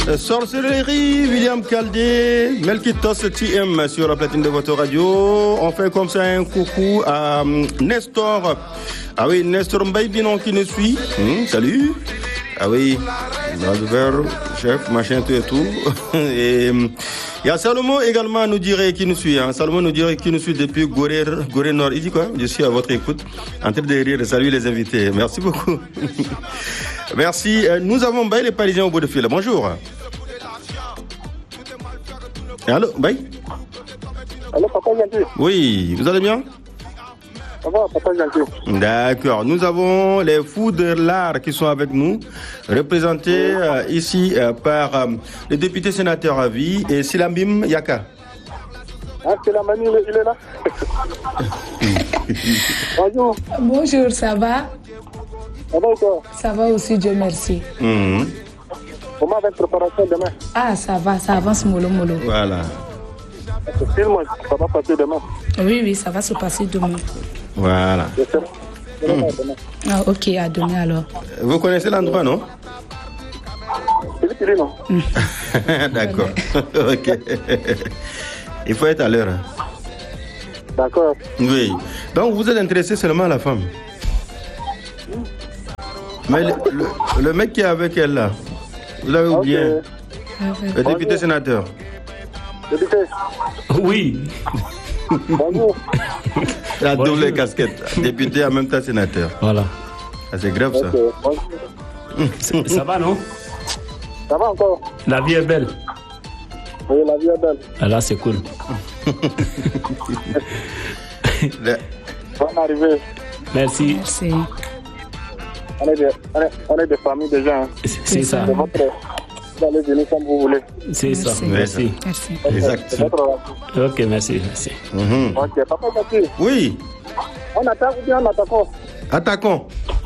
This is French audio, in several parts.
Sorcellerie, William Kaldé, Melkitos TM sur la platine de votre radio. On fait comme ça un coucou à Nestor. Ah oui, Nestor Mbaïbinon qui nous suit. Salut. Ah oui, chef, machin, tout et tout. Et il y a Salomon également nous dirait qui nous suit. Salomon nous dirait qui nous suit depuis Gorée Nord. Il dit quoi? Je suis à votre écoute, en train de rire. Salut les invités. Merci beaucoup. Merci. Nous avons Baye les Parisiens au bout de fil. Bonjour. Allô, Baye? Allô, papa gentil. Oui, vous allez bien? Ça va, papa gentil. D'accord. Nous avons les fous de l'art qui sont avec nous, représentés ici par le député sénateur à vie et Silambim Yaka. Ah, Silambim, il est là. Bonjour. Bonjour, ça va? Ça va toi? Ça va aussi, Dieu merci. Comment va votre préparation demain? Ah, ça va, ça avance mollo. Voilà. Ça va passer demain? Oui, ça va se passer demain. Voilà. Ah, ok, à demain alors. Vous connaissez l'endroit, non? Non. D'accord. Ok. Il faut être à l'heure. D'accord. Oui. Donc vous êtes intéressé seulement à la femme? Mais le mec qui est avec elle là, vous l'avez oublié? Le député sénateur. Député? Oui. Bonjour. La double casquette. Député en même temps sénateur. Voilà. Ah, c'est grave ça. Okay. Ça va, non? Ça va encore? La vie est belle. Oui, la vie est belle. Ah, là, c'est cool. Bonne arrivée. Merci. On est des familles déjà. C'est ça. Vous allez venir comme vous voulez. C'est ça. Merci. Exact. Ok, merci. Ok, papa gentil. Oui. On attaque ou bien on attaque? Attaquons.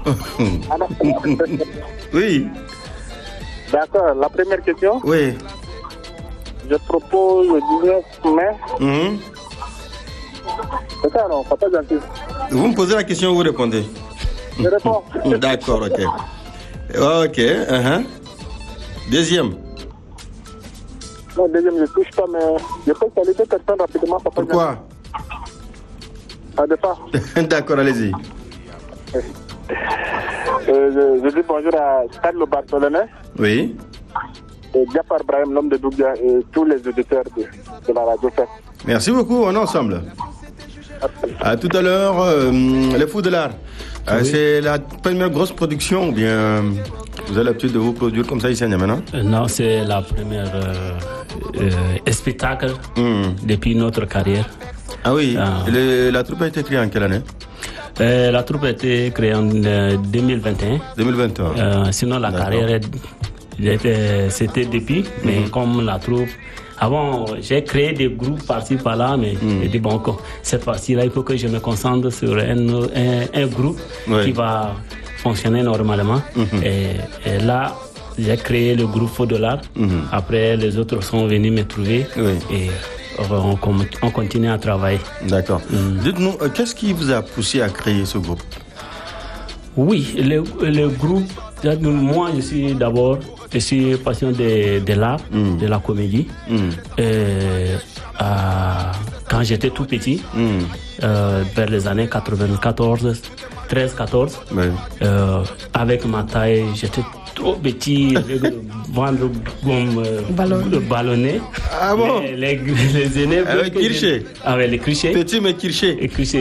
Oui. D'accord, la première question. Oui. Je propose le 19 mai. C'est ça, non, papa gentil? Vous me posez la question, vous répondez. Je réponds. D'accord, ok. Ok. Deuxième. Non, deuxième, je ne touche pas, mais je peux saluer deux personnes rapidement, papa. Pourquoi? À deux pas. D'accord, allez-y. Je dis bonjour à Carlo Bartolone. Oui. Et Diapar Brahim, l'homme de Doubia, et tous les auditeurs de la radio. Merci beaucoup, on est ensemble. À tout à l'heure, les fous de l'art. Oui. C'est la première grosse production ou bien vous avez l'habitude de vous produire comme ça ici à Niamey, non? Non, c'est la première spectacle depuis notre carrière. Ah oui, la troupe a été créée en quelle année? La troupe a été créée en 2021. 2021. Sinon, la carrière, c'était depuis, mais comme la troupe... Avant, j'ai créé des groupes par-ci, par-là, mais j'ai dit, bon, cette fois-ci-là, il faut que je me concentre sur un groupe qui va fonctionner normalement. Et là, j'ai créé le groupe Faux de l'Art. Après, les autres sont venus me trouver et on continue à travailler. D'accord. Dites-nous, qu'est-ce qui vous a poussé à créer ce groupe? Oui, le groupe, moi, je suis passionné de l'art, de la comédie. Quand j'étais tout petit, vers les années 94, 13-14, avec ma taille, j'étais trop petit, avec le ventre ballonné. Ah bon? Les aînés... Avec Kirché? Avec les Kirché. Petit mais Kirché.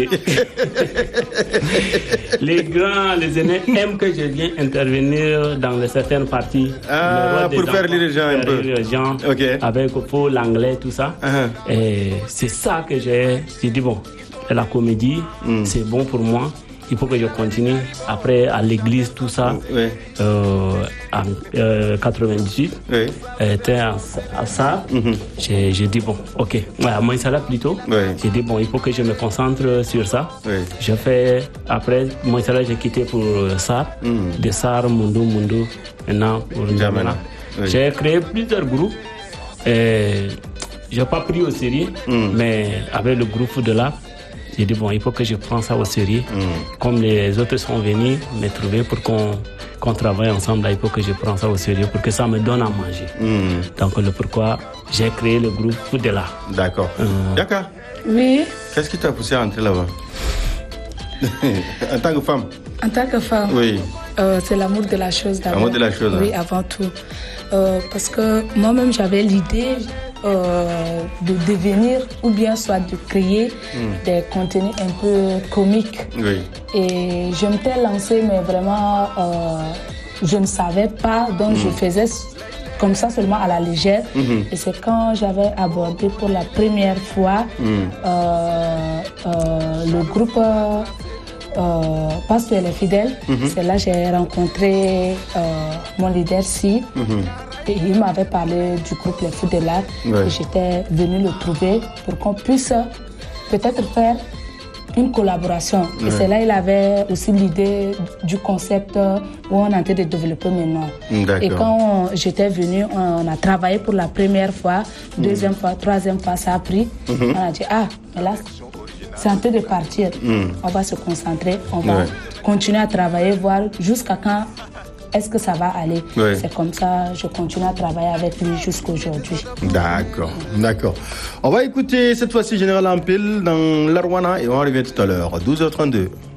Les grands, les aînés aiment que je vienne intervenir dans certaines parties. Ah, pour faire lire les gens un peu. Les gens, avec pour l'anglais, tout ça. Et c'est ça que j'ai dit, bon, la comédie, c'est bon pour moi. Il faut que je continue. Après, à l'église, tout ça, en 98, à ça, j'ai dit, bon, ok. À Moïsala plutôt. J'ai dit, bon, il faut que je me concentre sur ça. Je fais, après Moïsala, j'ai quitté pour SAR, de SAR, Mundo, maintenant pour N'Djamena. J'ai créé plusieurs groupes. Je n'ai pas pris au sérieux, mais avec le groupe de l'art, J'ai dit, bon, il faut que je prenne ça au sérieux. Comme les autres sont venus me trouver pour qu'on travaille ensemble, là, il faut que je prenne ça au sérieux pour que ça me donne à manger. Donc, le pourquoi j'ai créé le groupe Foudela. D'accord. Yaka? Oui. Qu'est-ce qui t'a poussé à entrer là-bas? En tant que femme? En tant que femme? Oui. C'est l'amour de la chose d'abord. L'amour de la chose. Oui, avant tout. Parce que moi-même, j'avais l'idée de devenir ou bien soit de créer des contenus un peu comiques. Oui. Et je m'étais lancée, mais vraiment, je ne savais pas, donc je faisais comme ça seulement à la légère. Et c'est quand j'avais abordé pour la première fois le groupe Pasteur les fidèles. C'est là que j'ai rencontré mon leader Si. Et il m'avait parlé du groupe Les Fous de l'Art. Et j'étais venue le trouver pour qu'on puisse peut-être faire une collaboration. Et c'est là qu'il avait aussi l'idée du concept où on est en train de développer maintenant. Et quand j'étais venue, on a travaillé pour la première fois, deuxième fois, troisième fois, ça a pris. On a dit, mais là, c'est en train de partir. On va se concentrer, on va continuer à travailler, voir jusqu'à quand est-ce que ça va aller. C'est comme ça, je continue à travailler avec lui jusqu'à aujourd'hui. D'accord. On va écouter cette fois-ci Général Ampil dans l'Arwana et on revient tout à l'heure, 12h32.